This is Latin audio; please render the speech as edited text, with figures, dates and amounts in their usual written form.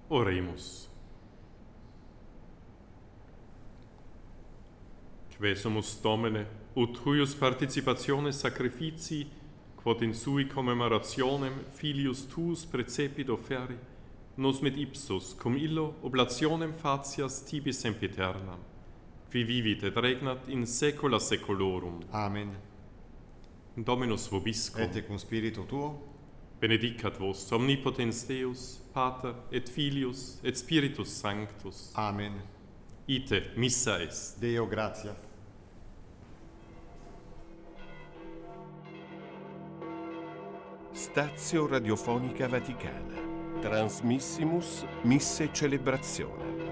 Oremus. Quesumus Domine, ut huius participationes sacrificii, quod in sui commemorationem filius tuus precepit oferi, nos mit ipsus, cum illo oblationem facias tibi sempiternam, qui vivit et regnat in saecula saeculorum. Amen. Dominus vobiscum. Et cum spiritu tuo. Benedicat vos omnipotens Deus, Pater et Filius et Spiritus Sanctus. Amen. Ite missa est. Deo gratias. Stazio Radiofonica Vaticana. Transmissimus Misse Celebrazione.